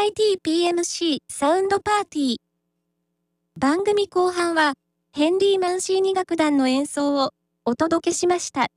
MIT-PMC サウンドパーティー。番組後半は、ヘンリー・マンシーニ楽団の演奏をお届けしました。